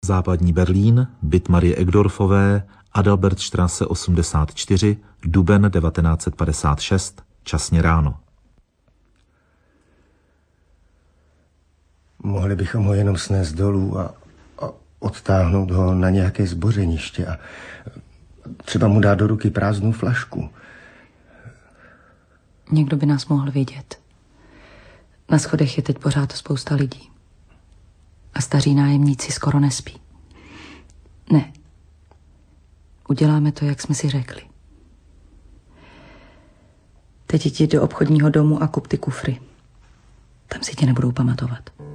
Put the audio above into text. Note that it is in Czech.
Západní Berlín, byt Marie Egdorfové, Adalbertstraße 84, duben 1956, časně ráno. Mohli bychom ho jenom snést dolů a odtáhnout ho na nějaké zbořeniště a třeba mu dát do ruky prázdnou flašku. Někdo by nás mohl vidět. Na schodech je teď pořád spousta lidí. A staří nájemníci skoro nespí. Ne. Uděláme to, jak jsme si řekli. Teď jdi do obchodního domu a kup ty kufry. Tam si tě nebudou pamatovat.